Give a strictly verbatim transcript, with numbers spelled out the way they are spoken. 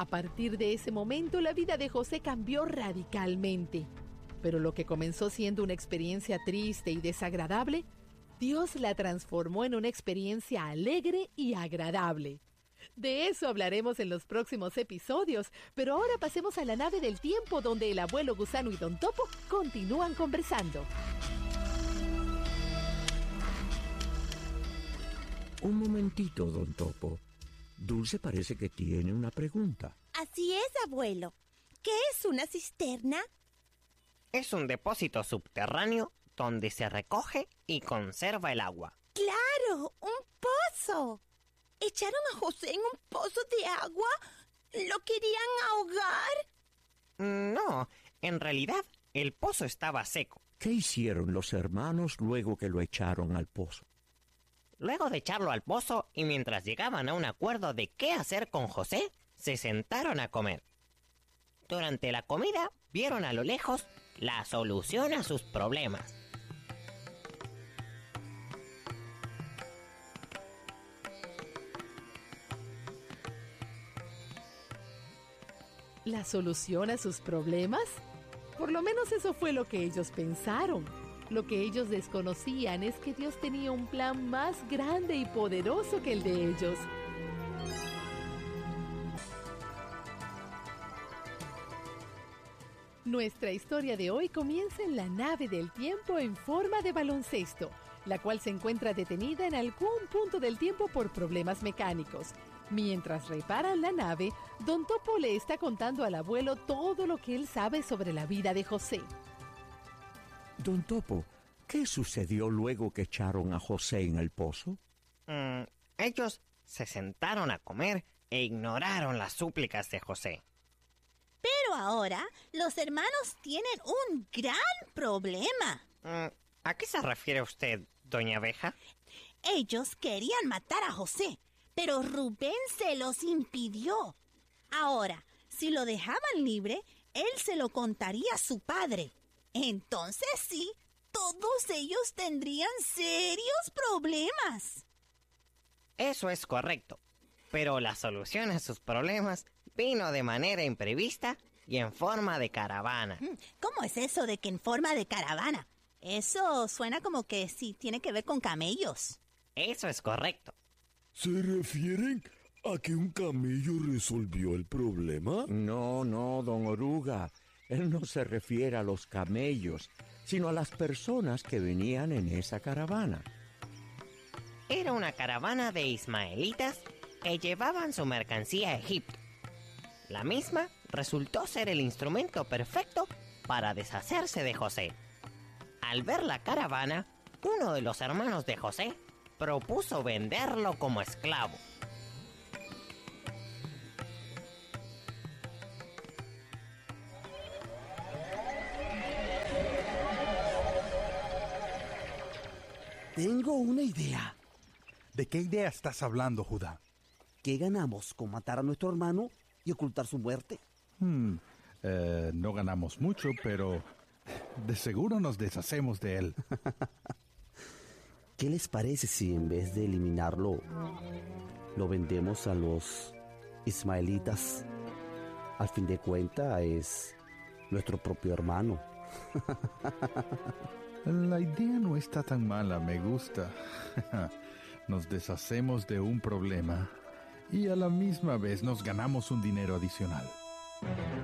A partir de ese momento, la vida de José cambió radicalmente. Pero lo que comenzó siendo una experiencia triste y desagradable, Dios la transformó en una experiencia alegre y agradable. De eso hablaremos en los próximos episodios, pero ahora pasemos a la nave del tiempo donde el abuelo Gusano y Don Topo continúan conversando. Un momentito, Don Topo. Dulce parece que tiene una pregunta. Así es, abuelo. ¿Qué es una cisterna? Es un depósito subterráneo donde se recoge y conserva el agua. ¡Claro! ¡Un pozo! ¿Echaron a José en un pozo de agua? ¿Lo querían ahogar? No, en realidad el pozo estaba seco. ¿Qué hicieron los hermanos luego que lo echaron al pozo? Luego de echarlo al pozo y mientras llegaban a un acuerdo de qué hacer con José, se sentaron a comer. Durante la comida vieron a lo lejos la solución a sus problemas. ¿La solución a sus problemas? Por lo menos eso fue lo que ellos pensaron. Lo que ellos desconocían es que Dios tenía un plan más grande y poderoso que el de ellos. Nuestra historia de hoy comienza en la nave del tiempo en forma de baloncesto, la cual se encuentra detenida en algún punto del tiempo por problemas mecánicos. Mientras reparan la nave, Don Topo le está contando al abuelo todo lo que él sabe sobre la vida de José. Don Topo, ¿qué sucedió luego que echaron a José en el pozo? Mm, ellos se sentaron a comer e ignoraron las súplicas de José. Pero ahora los hermanos tienen un gran problema. Mm, ¿A qué se refiere usted, doña Abeja? Ellos querían matar a José, pero Rubén se los impidió. Ahora, si lo dejaban libre, él se lo contaría a su padre. Entonces sí, todos ellos tendrían serios problemas. Eso es correcto, pero la solución a sus problemas vino de manera imprevista y en forma de caravana. ¿Cómo es eso de que en forma de caravana? Eso suena como que sí tiene que ver con camellos. Eso es correcto. ¿Se refieren a que un camello resolvió el problema? No, no, don Oruga. Él no se refiere a los camellos, sino a las personas que venían en esa caravana. Era una caravana de ismaelitas que llevaban su mercancía a Egipto. La misma resultó ser el instrumento perfecto para deshacerse de José. Al ver la caravana, uno de los hermanos de José propuso venderlo como esclavo. Tengo una idea. ¿De qué idea estás hablando, Judá? ¿Qué ganamos con matar a nuestro hermano y ocultar su muerte? Hmm, eh, no ganamos mucho, pero de seguro nos deshacemos de él. ¿Qué les parece si en vez de eliminarlo, lo vendemos a los ismaelitas? Al fin de cuentas es nuestro propio hermano. La idea no está tan mala, me gusta. Nos deshacemos de un problema y a la misma vez nos ganamos un dinero adicional.